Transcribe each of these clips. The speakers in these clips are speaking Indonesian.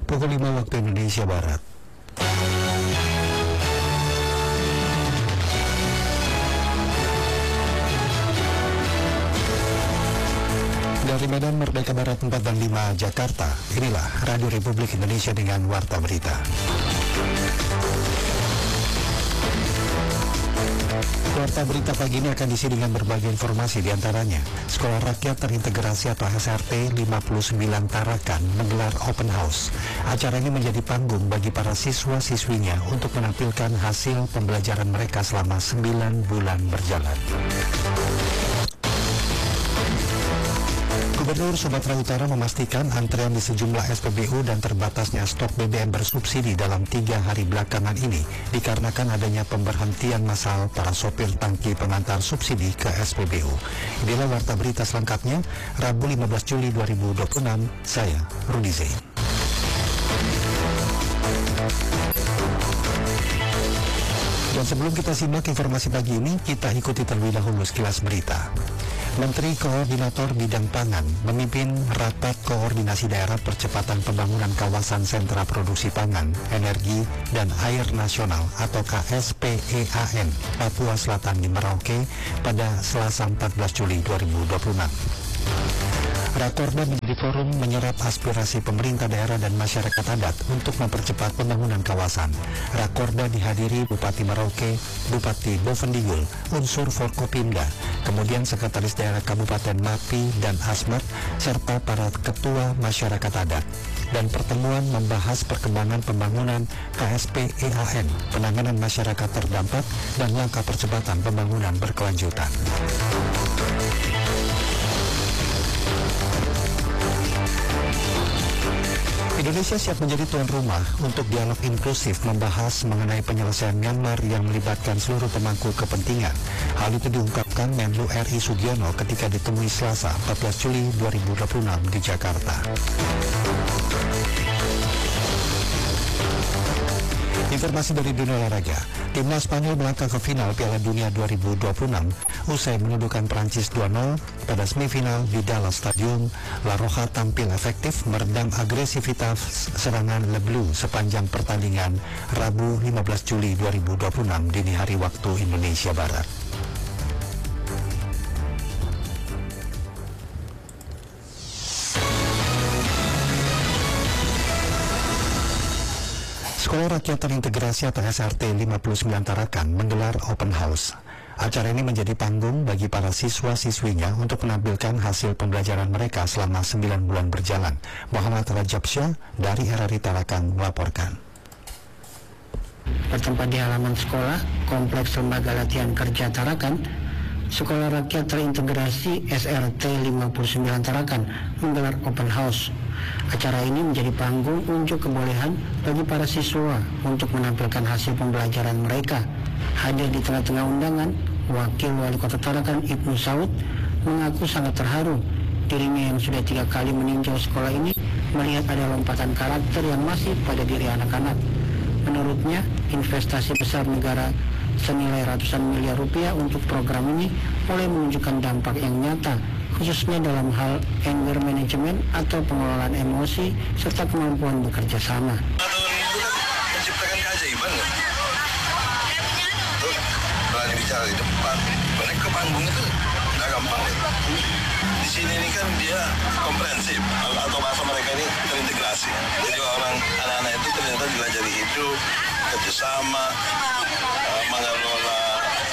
pukul 5 waktu Indonesia Barat. Dari Medan Merdeka Barat 4 dan 5 Jakarta, inilah Radio Republik Indonesia dengan Warta Berita. Warta Berita pagi ini akan diisi dengan berbagai informasi, diantaranya Sekolah Rakyat Terintegrasi atau SRT 59 Tarakan menggelar open house. Acara ini menjadi panggung bagi para siswa-siswinya untuk menampilkan hasil pembelajaran mereka selama 9 bulan berjalan. Gubernur Sumatera Utara memastikan antrean di sejumlah SPBU dan terbatasnya stok BBM bersubsidi dalam 3 hari belakangan ini dikarenakan adanya pemberhentian massal para sopir tangki pengantar subsidi ke SPBU. Inilah Warta Berita selengkapnya, Rabu 15 Juli 2026, saya Rudi Zain. Dan sebelum kita simak informasi pagi ini, kita ikuti terlebih dahulu sekilas berita. Menteri Koordinator Bidang Pangan memimpin Rapat Koordinasi Daerah Percepatan Pembangunan Kawasan Sentra Produksi Pangan, Energi, dan Air Nasional atau KSPEAN Papua Selatan di Merauke pada Selasa 14 Juli 2026. Rakorda menjadi forum menyerap aspirasi pemerintah daerah dan masyarakat adat untuk mempercepat pembangunan kawasan. Rakorda dihadiri Bupati Merauke, Bupati Bovendigul, unsur Forkopimda, kemudian Sekretaris Daerah Kabupaten Mapi dan Asmat, serta para ketua masyarakat adat. Dan pertemuan membahas perkembangan pembangunan KSPEAN, penanganan masyarakat terdampak, dan langkah percepatan pembangunan berkelanjutan. Indonesia siap menjadi tuan rumah untuk dialog inklusif membahas mengenai penyelesaian Myanmar yang melibatkan seluruh pemangku kepentingan. Hal itu diungkapkan Menlu RI Sugiono ketika ditemui Selasa 14 Juli 2026 di Jakarta. Informasi dari dunia olahraga, timnas Spanyol melangkah ke final Piala Dunia 2026 usai menundukkan Prancis 2-0 pada semifinal di Dallas Stadium. La Roja tampil efektif meredam agresivitas serangan Le Bleu sepanjang pertandingan Rabu 15 Juli 2026 dini hari waktu Indonesia Barat. Sekolah Rakyat Terintegrasi atau SRT 59 Tarakan menggelar open house. Acara ini menjadi panggung bagi para siswa-siswinya untuk menampilkan hasil pembelajaran mereka selama 9 bulan berjalan. Muhammad Rajab Syah dari RRI Tarakan melaporkan. Bertempat di halaman sekolah, Kompleks Lembaga Latihan Kerja Tarakan, Sekolah Rakyat Terintegrasi SRT 59 Tarakan menggelar open house. Acara ini menjadi panggung unjuk kebolehan bagi para siswa untuk menampilkan hasil pembelajaran mereka. Hadir di tengah-tengah undangan, Wakil Wali Kota Tarakan Ibnu Saud mengaku sangat terharu. Dirinya yang sudah 3 kali meninjau sekolah ini melihat ada lompatan karakter yang masih pada diri anak-anak. Menurutnya, investasi besar negara senilai ratusan miliar rupiah untuk program ini mulai menunjukkan dampak yang nyata, khususnya dalam hal anger management atau pengelolaan emosi serta kemampuan bekerja sama. Menciptakan keajaiban nggak? Tuh, berani bicara di depan, balik ke panggung itu nggak gampang ya. Di sini ini kan dia komprehensif atau bahasa mereka ini terintegrasi. Jadi orang anak-anak itu ternyata dilajari hidup, kerjasama, mengelola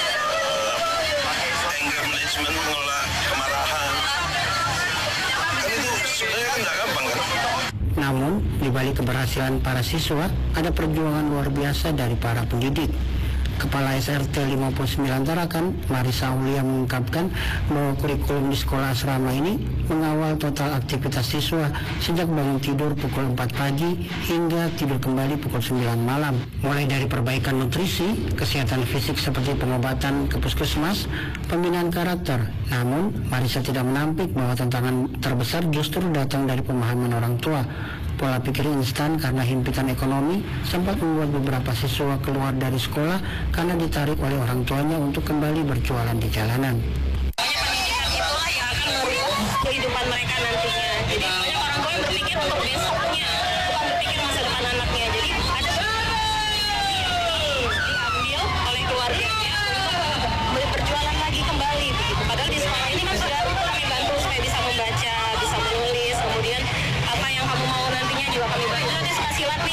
anger management, mengelola kemarahan. Kan itu sebenarnya kan nggak gampang kan? Namun, di balik keberhasilan para siswa, ada perjuangan luar biasa dari para pendidik. Kepala SRT 59 Tarakan, Marisa Aulia mengungkapkan bahwa kurikulum di sekolah asrama ini mengawal total aktivitas siswa sejak bangun tidur pukul 4 pagi hingga tidur kembali pukul 9 malam. Mulai dari perbaikan nutrisi, kesehatan fisik seperti pengobatan ke puskesmas, pembinaan karakter. Namun, Marisa tidak menampik bahwa tantangan terbesar justru datang dari pemahaman orang tua. Pola pikir instan karena himpitan ekonomi sempat membuat beberapa siswa keluar dari sekolah karena ditarik oleh orang tuanya untuk kembali berjualan di jalanan. Pendidikan itulah yang akan merubah kehidupan mereka nantinya. Jadi banyak orang tua yang berpikir untuk besoknya, bukan berpikir masa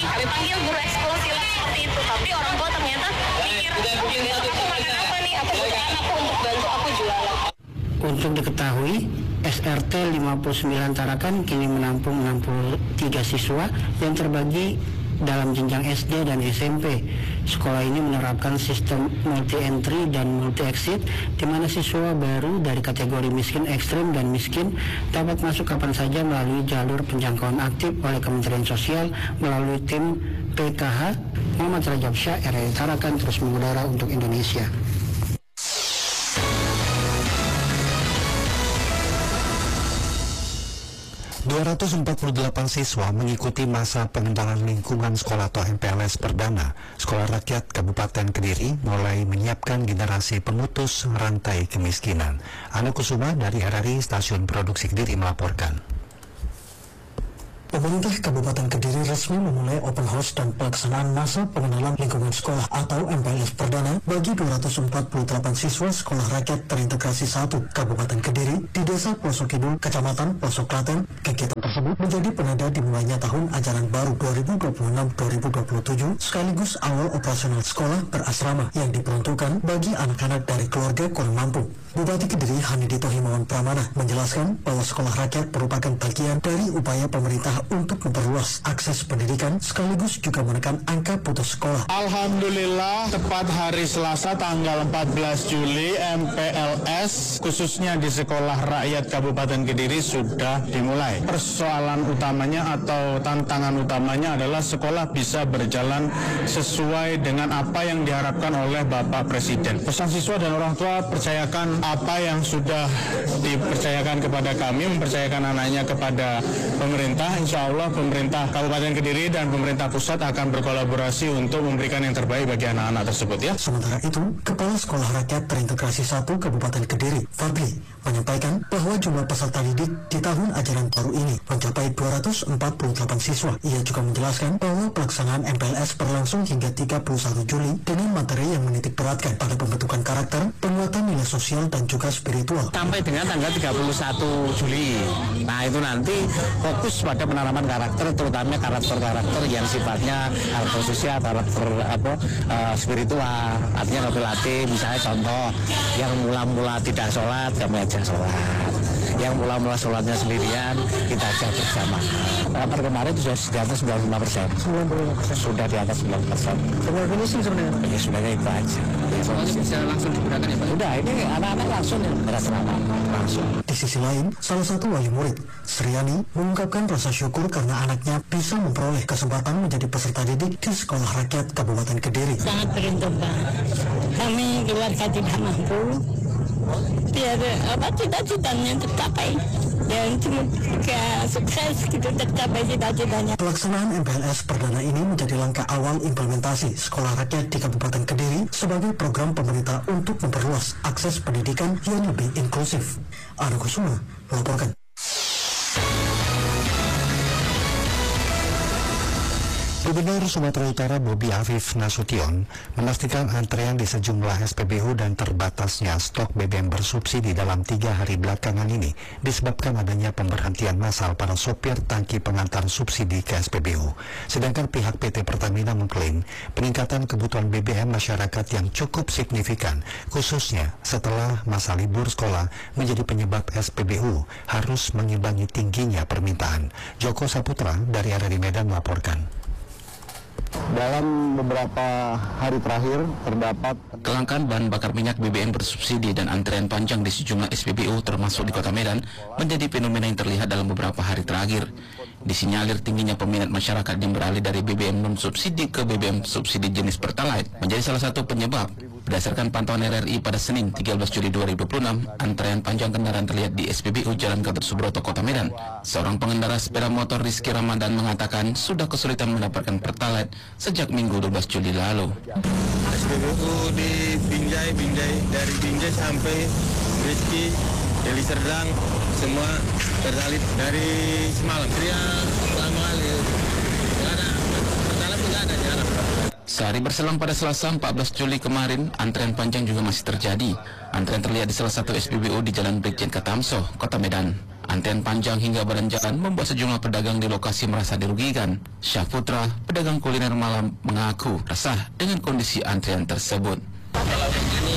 kami panggil guru ekskul silat seperti itu, tapi orang tua ternyata pikir, besok aku makan apa nih, apa butuh anakku untuk bantu aku jualan. Untuk diketahui, SRT 59 Tarakan kini menampung 63 siswa yang terbagi dalam jenjang SD dan SMP. Sekolah ini menerapkan sistem multi-entry dan multi-exit, di mana siswa baru dari kategori miskin ekstrim dan miskin dapat masuk kapan saja melalui jalur penjangkauan aktif oleh Kementerian Sosial melalui tim PKH. Muhammad Rajab Syah, RRI Tarakan, terus mengudara untuk Indonesia. ...248 siswa mengikuti masa pengenalan lingkungan sekolah atau MPLS perdana Sekolah Rakyat Kabupaten Kediri mulai menyiapkan generasi pemutus rantai kemiskinan. Ana Kusuma dari RRI Stasiun Produksi Kediri melaporkan. Pemerintah Kabupaten Kediri resmi memulai open house dan pelaksanaan masa pengenalan lingkungan sekolah atau MPLS perdana bagi 248 siswa Sekolah Rakyat Terintegrasi 1 Kabupaten Kediri di Desa Pelosok Kidul, Kecamatan Pelosok Klaten. Kegiatan tersebut menjadi penanda dimulainya tahun ajaran baru 2026-2027 sekaligus awal operasional sekolah berasrama yang diperuntukkan bagi anak-anak dari keluarga kurang mampu. Bupati Kediri Hanidito Himawan Pramana menjelaskan bahwa sekolah rakyat merupakan bagian dari upaya pemerintah untuk memperluas akses pendidikan sekaligus juga menekan angka putus sekolah. Alhamdulillah, tepat hari Selasa tanggal 14 Juli MPLS khususnya di Sekolah Rakyat Kabupaten Kediri sudah dimulai. Persoalan utamanya atau tantangan utamanya adalah sekolah bisa berjalan sesuai dengan apa yang diharapkan oleh Bapak Presiden. Pesan siswa dan orang tua, percayakan apa yang sudah dipercayakan kepada kami, mempercayakan anaknya kepada pemerintah. Insya Allah pemerintah Kabupaten Kediri dan pemerintah pusat akan berkolaborasi untuk memberikan yang terbaik bagi anak-anak tersebut ya. Sementara itu, Kepala Sekolah Rakyat Terintegrasi 1 Kabupaten Kediri, Fadli, menyampaikan bahwa jumlah peserta didik di tahun ajaran baru ini mencapai 248 siswa. Ia juga menjelaskan bahwa pelaksanaan MPLS berlangsung hingga 31 Juli dengan materi yang menitik beratkan pada pembentukan karakter, penguatan nilai sosial dan juga spiritual. Sampai dengan tanggal 31 Juli. Nah, itu nanti fokus pada penanaman karakter, terutama karakter-karakter yang sifatnya karakter sosial, karakter spiritual. Artinya berlatih, misalnya contoh yang mula-mula tidak sholat, kami ajak sholat. Yang mula-mula sholatnya sendirian, kita ajak bersama. Rapat kemarin sudah di atas 95%. 95%. Sudah di atas 90%. Sebuah finishing sebenarnya. Ya sebenarnya itu aja. Semuanya bisa langsung digunakan ya Pak? Sudah, ini anak-anak langsung ya, berasrama langsung. Di sisi lain, salah satu wali murid, Sriani, mengungkapkan rasa syukur karena anaknya bisa memperoleh kesempatan menjadi peserta didik di Sekolah Rakyat Kabupaten Kediri. Sangat beruntung Pak. Kami keluarga tidak mampu, biar cita-citanya tercapai. Dan semoga sukses gitu tercapai cita-citanya. Pelaksanaan MPLS perdana ini menjadi langkah awal implementasi Sekolah Rakyat di Kabupaten Kediri sebagai program pemerintah untuk memperluas akses pendidikan yang lebih inklusif. Ana Kusuma melaporkan. Gubernur Sumatera Utara Bobi Afif Nasution memastikan antrean di sejumlah SPBU dan terbatasnya stok BBM bersubsidi dalam 3 hari belakangan ini disebabkan adanya pemberhentian massal para sopir tangki pengantar subsidi ke SPBU. Sedangkan pihak PT Pertamina mengklaim peningkatan kebutuhan BBM masyarakat yang cukup signifikan, khususnya setelah masa libur sekolah menjadi penyebab SPBU harus mengimbangi tingginya permintaan. Joko Saputra dari RRI Medan melaporkan. Dalam beberapa hari terakhir terdapat kelangkaan bahan bakar minyak BBM bersubsidi dan antrean panjang di sejumlah SPBU termasuk di Kota Medan menjadi fenomena yang terlihat dalam beberapa hari terakhir. Disinyalir tingginya peminat masyarakat yang beralih dari BBM non-subsidi ke BBM subsidi jenis Pertalite menjadi salah satu penyebab. Berdasarkan pantauan RRI pada Senin 13 Juli 2026, antrean panjang kendaraan terlihat di SPBU Jalan Gatot Subroto, Kota Medan. Seorang pengendara sepeda motor Rizky Ramadan mengatakan sudah kesulitan mendapatkan Pertalite sejak Minggu 12 Juli lalu. SPBU di Binjai dari Binjai sampai Rizky, Deli Serdang, semua Pertalite dari semalam. Dia lama kali, nggak ada Pertalite, nggak ada jalan. Sehari berselang pada Selasa 14 Juli kemarin, antrean panjang juga masih terjadi. Antrean terlihat di salah satu SPBU di Jalan Brigjen Katamso, Kota Medan. Antrian panjang hingga badan jalan membuat sejumlah pedagang di lokasi merasa dirugikan. Syahputra, pedagang kuliner malam, mengaku resah dengan kondisi antrian tersebut. Kalau begini,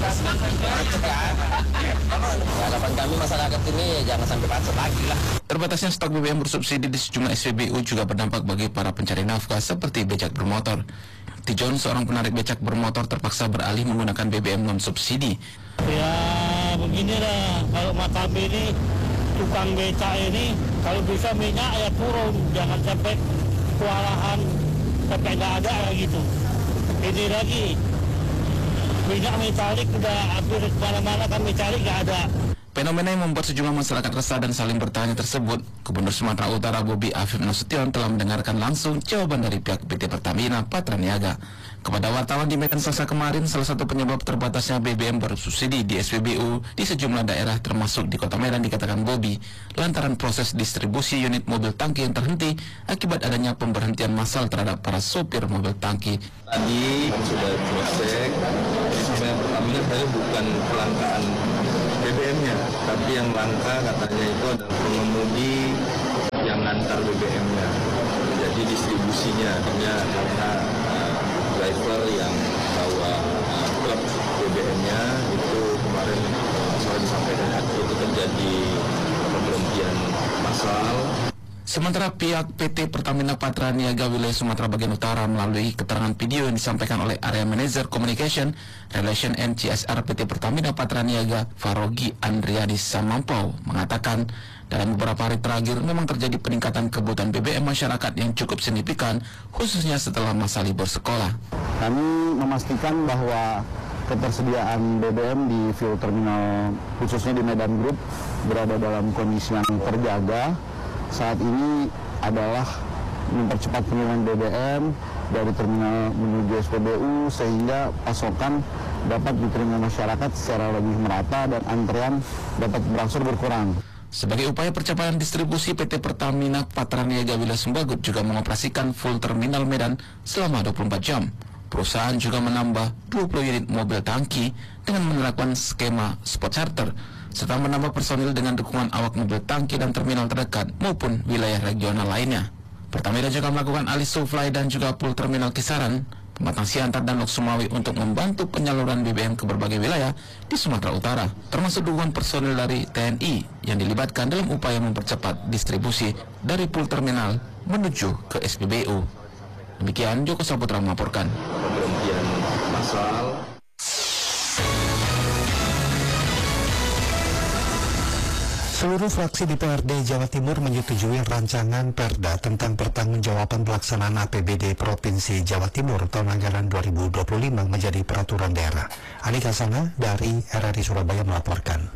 harapan kami masyarakat ini jangan sampai macet lagi lah. Terbatasnya stok BBM bersubsidi di sejumlah SPBU juga berdampak bagi para pencari nafkah seperti becak bermotor. Tijon, seorang penarik becak bermotor, terpaksa beralih menggunakan BBM non-subsidi. Ya beginilah, kalau Matabe ini, tukang becak ini, kalau bisa minyak ya turun, jangan sampai kewalahan, sampai nggak ada gitu. Ini lagi, minyak metalik udah hampir mana-mana kami cari nggak ada. Fenomena yang membuat sejumlah masyarakat resah dan saling bertanya tersebut, Gubernur Sumatera Utara Bobi Afif Nasution telah mendengarkan langsung jawaban dari pihak PT Pertamina Patraniaga. Kepada wartawan di Medan Selasa kemarin, salah satu penyebab terbatasnya BBM bersubsidi di SPBU di sejumlah daerah termasuk di Kota Medan dikatakan Bobi, lantaran proses distribusi unit mobil tangki yang terhenti akibat adanya pemberhentian massal terhadap para sopir mobil tangki. Tadi sudah cek, sampai Pertamina saya bukan kelangkaan BBM-nya, tapi yang langka katanya itu adalah pengemudi yang ngantar BBM-nya. Jadi distribusinya hanya karena driver yang bawa truk BBM-nya itu kemarin soal disampaikan itu terjadi pemberhentian massal. Sementara pihak PT Pertamina Patraniaga wilayah Sumatera bagian utara melalui keterangan video yang disampaikan oleh Area Manager Communication Relation and CSR PT Pertamina Patraniaga Farogi Andriadi Samampau mengatakan dalam beberapa hari terakhir memang terjadi peningkatan kebutuhan BBM masyarakat yang cukup signifikan khususnya setelah masa libur sekolah. Kami memastikan bahwa ketersediaan BBM di fuel terminal khususnya di Medan Group berada dalam kondisi yang terjaga. Saat ini adalah mempercepat pengiriman BBM dari terminal menuju SPBU sehingga pasokan dapat diterima masyarakat secara lebih merata dan antrean dapat berangsur berkurang. Sebagai upaya percepatan distribusi, PT Pertamina Patraniaga wilayah Sumbagut juga mengoperasikan full terminal Medan selama 24 jam. Perusahaan juga menambah 20 unit mobil tangki dengan menerapkan skema spot charter serta menambah personil dengan dukungan awak mobil tangki dan terminal terdekat maupun wilayah regional lainnya. Pertamina juga melakukan alih supply dan juga pool terminal Kisaran, Pematang Siantar dan Lok Sumawi untuk membantu penyaluran BBM ke berbagai wilayah di Sumatera Utara, termasuk dukungan personil dari TNI yang dilibatkan dalam upaya mempercepat distribusi dari pool terminal menuju ke SPBU. Demikian Joko Saputra melaporkan. Pemberhentian massal. Seluruh fraksi DPRD Jawa Timur menyetujui rancangan Perda tentang pertanggungjawaban pelaksanaan APBD Provinsi Jawa Timur tahun anggaran 2025 menjadi peraturan daerah. Anika Sana dari RRI Surabaya melaporkan.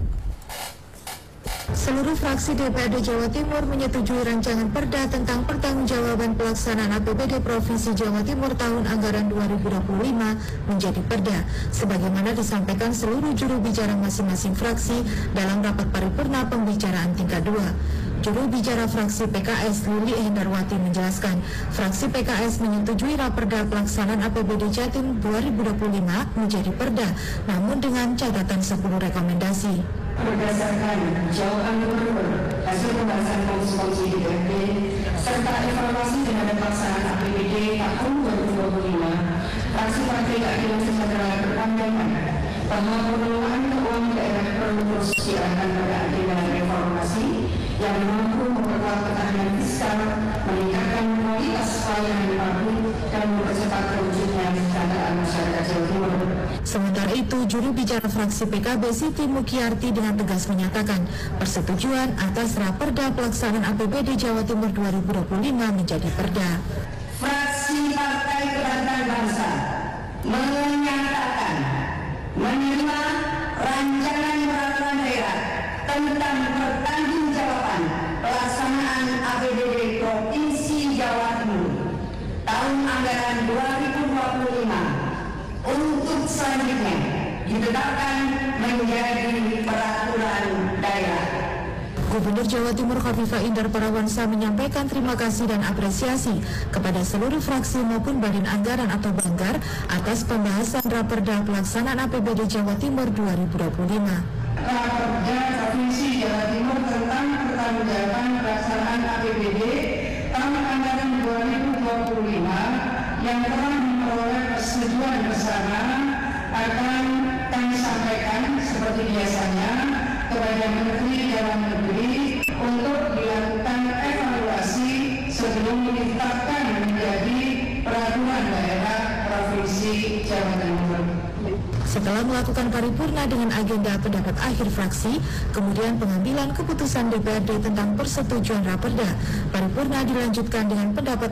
Seluruh fraksi DPRD Jawa Timur menyetujui rancangan Perda tentang pertanggungjawaban pelaksanaan APBD Provinsi Jawa Timur tahun anggaran 2025 menjadi Perda, sebagaimana disampaikan seluruh juru bicara masing-masing fraksi dalam rapat paripurna pembicaraan tingkat 2. Juru bicara fraksi PKS Luli Hendarwati menjelaskan, fraksi PKS menyetujui Raperda pelaksanaan APBD Jatim 2025 menjadi Perda, namun dengan catatan 10 rekomendasi. Berdasarkan jawaban gubernur, hasil pembahasan komisi DPRD, serta evaluasi terhadap pelaksanaan APBD tahun 2025, fraksi Partai Keadilan Sejahtera berpandangan bahwa pengelolaan keuangan daerah perlu terus diarahkan pada agenda reformasi yang mampu memperkuat ketahanan fiskal, meningkatkan kualitas pelayanan publik, dan mempercepat terwujudnya kesejahteraan masyarakat Jawa Timur. Sementara itu, juru bicara fraksi PKB Siti Mukyarti dengan tegas menyatakan persetujuan atas Raperda pelaksanaan APBD Jawa Timur 2025 menjadi Perda. Fraksi Partai Kebangkitan Bangsa menyatakan menerima rancangan peraturan daerah tentang pertanggungjawaban pelaksanaan APBD Provinsi Jawa Timur tahun anggaran 2025 untuk selanjutnya ditetapkan menjadi peraturan daerah. Gubernur Jawa Timur Khofifah Indar Parawansa menyampaikan terima kasih dan apresiasi kepada seluruh fraksi maupun Badan Anggaran atau Banggar atas pembahasan Raperda pelaksanaan APBD Jawa Timur 2025. Raperda Provinsi Jawa Timur tentang yang telah memperoleh persetujuan bersama akan kami sampaikan seperti biasanya kepada Menteri Dalam Negeri untuk dilakukan evaluasi sebelum ditetapkan menjadi peraturan daerah Provinsi Jawa Timur. Setelah melakukan paripurna dengan agenda pendapat akhir fraksi, kemudian pengambilan keputusan DPRD tentang persetujuan Raperda, paripurna dilanjutkan dengan pendapat